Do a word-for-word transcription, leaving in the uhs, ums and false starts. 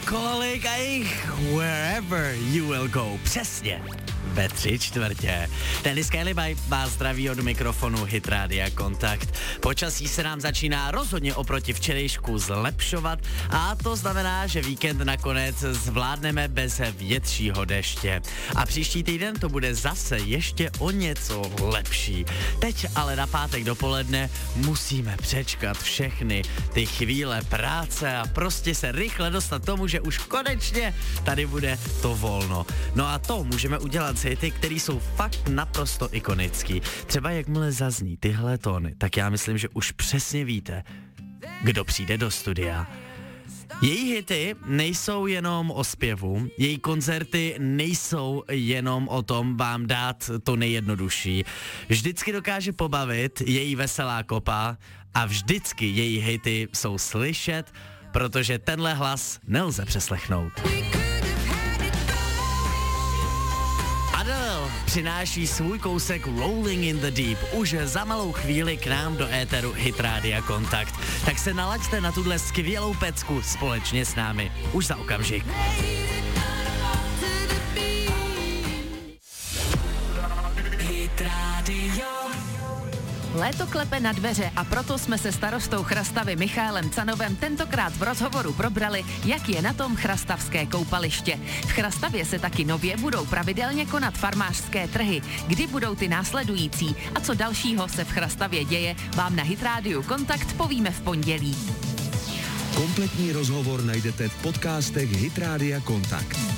Workaholic a jejich Wherever You Will Go. Přesně. Ve tři čtvrtě. Dennis Kelly má zdraví od mikrofonu Hit Rádia Kontakt. Počasí se nám začíná rozhodně oproti včerejšku zlepšovat a to znamená, že víkend nakonec zvládneme bez většího deště. A příští týden to bude zase ještě o něco lepší. Teď ale na pátek dopoledne musíme přečkat všechny ty chvíle práce a prostě se rychle dostat tomu, že už konečně tady bude to volno. No a to můžeme udělat z hity, které jsou fakt naprosto ikonický. Třeba jakmile zazní tyhle tóny, tak já myslím, že už přesně víte, kdo přijde do studia. Její hity nejsou jenom o zpěvu, její koncerty nejsou jenom o tom vám dát to nejjednodušší. Vždycky dokáže pobavit, její veselá kopa a vždycky její hity jsou slyšet, protože tenhle hlas nelze přeslechnout. Adele přináší svůj kousek Rolling in the Deep už za malou chvíli k nám do éteru Hit Rádia Kontakt. Tak se nalaďte na tuhle skvělou pecku společně s námi už za okamžik. Hit Radio. Léto klepe na dveře a proto jsme se starostou Chrastavy Michálem Canovem tentokrát v rozhovoru probrali, jak je na tom chrastavské koupaliště. V Chrastavě se taky nově budou pravidelně konat farmářské trhy. Kdy budou ty následující a co dalšího se v Chrastavě děje, vám na Hit Rádiu Kontakt povíme v pondělí. Kompletní rozhovor najdete v podcastech Hit Rádia Kontakt.